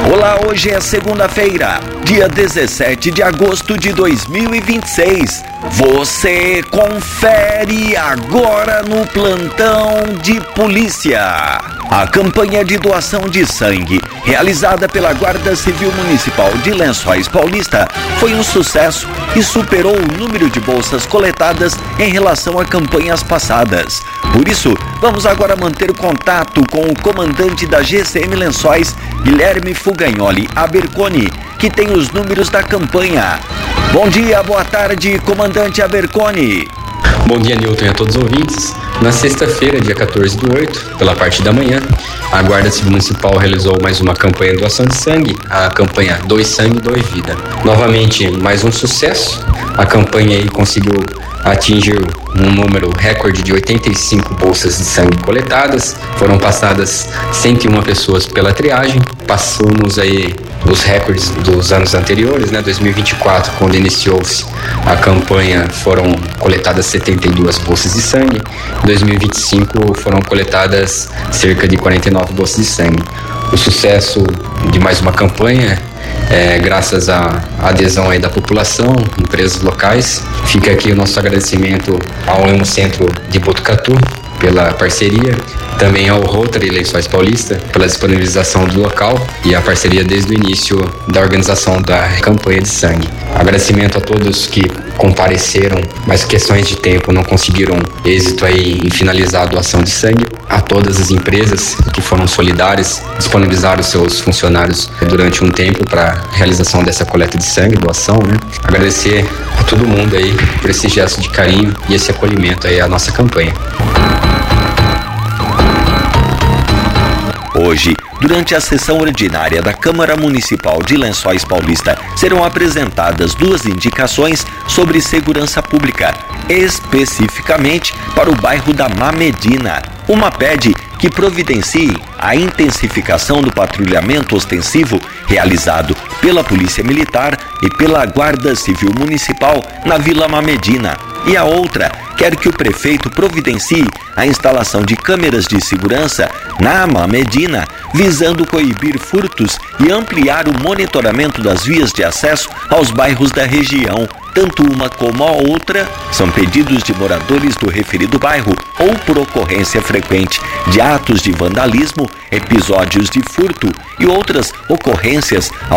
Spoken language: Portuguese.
Olá, hoje é segunda-feira, dia 17 de agosto de 2026. Você confere agora no Plantão de Polícia. A campanha de doação de sangue, realizada pela Guarda Civil Municipal de Lençóis Paulista, foi um sucesso e superou o número de bolsas coletadas em relação a campanhas passadas. Por isso, vamos agora manter contato com o comandante da GCM Lençóis, Guilherme Fugagnoli Aberconi, que tem os números da campanha. Bom dia, boa tarde, comandante Aberconi. Bom dia, Newton, e a todos os ouvintes. Na sexta-feira, dia 14/8, pela parte da manhã, a Guarda Civil Municipal realizou mais uma campanha de doação de sangue, a campanha Doe Sangue, Doe Vida. Novamente, mais um sucesso. A campanha aí conseguiu atingir um número recorde de 85 bolsas de sangue coletadas. Foram passadas 101 pessoas pela triagem. Passamos aí os recordes dos anos anteriores, 2024, quando iniciou-se a campanha, foram coletadas 72 bolsas de sangue. Em 2025 foram coletadas cerca de 49 bolsas de sangue. O sucesso de mais uma campanha graças à adesão aí da população, empresas locais. Fica aqui o nosso agradecimento ao Hemocentro de Botucatu pela parceria, também ao Rotary Lençóis Paulista pela disponibilização do local e a parceria desde o início da organização da campanha de sangue. Agradecimento a todos que compareceram, mas questões de tempo não conseguiram êxito aí em finalizar a doação de sangue. A todas as empresas que foram solidárias, disponibilizaram seus funcionários durante um tempo para a realização dessa coleta de sangue, doação, Agradecer a todo mundo aí por esse gesto de carinho e esse acolhimento aí à nossa campanha. Hoje, durante a sessão ordinária da Câmara Municipal de Lençóis Paulista, serão apresentadas duas indicações sobre segurança pública, especificamente para o bairro da Mamedina. Uma pede que providencie a intensificação do patrulhamento ostensivo realizado pela Polícia Militar e pela Guarda Civil Municipal na Vila Mamedina. E a outra quer que o prefeito providencie a instalação de câmeras de segurança na Mamedina, visando coibir furtos e ampliar o monitoramento das vias de acesso aos bairros da região. Tanto uma como a outra são pedidos de moradores do referido bairro ou por ocorrência frequente de atos de vandalismo, episódios de furto e outras ocorrências